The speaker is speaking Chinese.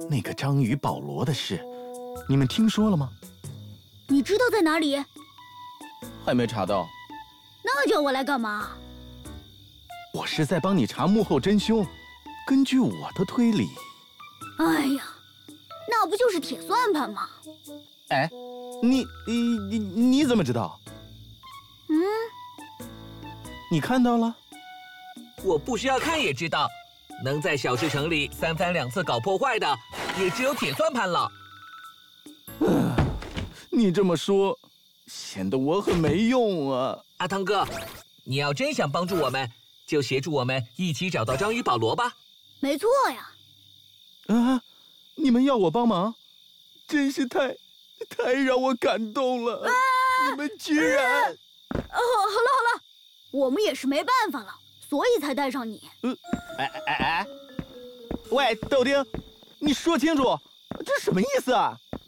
那个章鱼保罗的事，你们听说了吗？ 你知道在哪里？ 还没查到。 那叫我来干嘛？ 我是在帮你查幕后真凶。根据我的推理， 哎呀，那不就是铁算盘吗？ 哎，你怎么知道？你看到了？ 我不需要看也知道，能在小市城里3番2次搞破坏的，也只有铁算盘了。 你这么说，显得我很没用啊。 阿汤哥，你要真想帮助我们，就协助我们一起找到章鱼保罗吧。 没错呀。 啊，你们要我帮忙，真是太让我感动了。你们居然…… 好了，我们也是没办法了，所以才带上你。 喂，豆丁，你说清楚，这什么意思啊？